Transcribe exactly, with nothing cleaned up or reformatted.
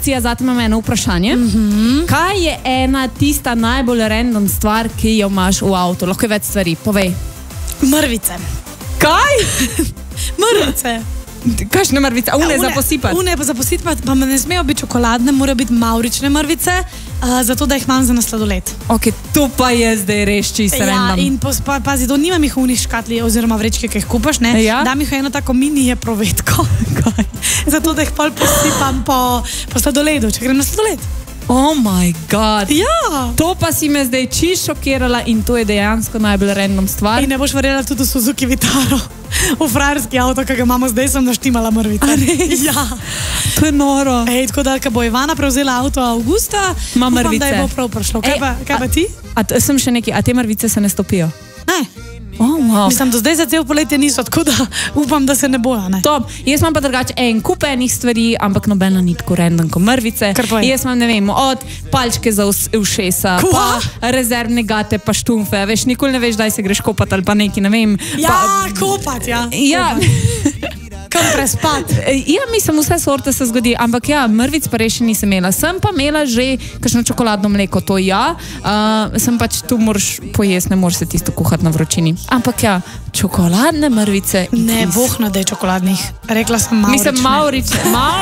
Lucija, zate imam eno vprašanje. Mm-hmm. Kaj je ena tista najbolj random stvar, ki jo imaš v avtu? Lahko je več stvari, povej. Mrvice. Kaj? Mrvice. Kakšne mrvice? A une za posipati? Une za posipati, pa ne smejo biti čokoladne, morajo biti mavrične mrvice, uh, zato da jih imam za nasladoled. Ok, to pa je zdaj res čisto random. Ja, in pos, pa, pazi, to nimam jih v unih škatli oziroma vrečke, ki jih kupaš, ne? Ja? Dam jih eno tako mini je provetko. Zato da jih pol posipam po, po sladoledu, če grem na sladoled. Oh my god. Ja. To pa si me zdaj čisto šokirala in to je dejansko najbolj random stvar. In ne boš verjela tudi v Suzuki Vitaro. V frajerski avto, ki ga imamo zdaj, sem naštimala mrvice. A res? Ja. To je noro. Ej, tako da, ko bo Ivana prevzela avto avgusta, Ma upam, mrvice. da je bo prav prišlo. Kaj, Ej, pa, kaj pa ti? A, a sem še nekaj, a te mrvice se ne stopijo? Ne. Oh, wow. Mislim, do zdaj za cel poletje niso, tako da upam, da se ne boja, ne? Top. Jaz imam pa drugače en kup enih stvari, ampak nobena ni tako random kot mrvice. Jaz imam, ne vem, od palčke za ušesa, Kva? pa rezervne gate, pa štumfe. Veš, nikoli ne veš, daj se greš kopat ali pa neki, ne vem. Ja, pa, kopat, ja. Ja. Kam prespat. Ja, mislim, vse sorte se zgodi, ampak ja, mrvic pa res še nisem imela. Sem pa imela že kakšno čokoladno mleko, to ja. Uh, sem pač tu moraš pojesti, ne moraš se tisto kuhati na vročini. Ampak ja, čokoladne mrvice. Ne, boh na dej čokoladnih. Rekla sem mavrične. Mislim, mavrične.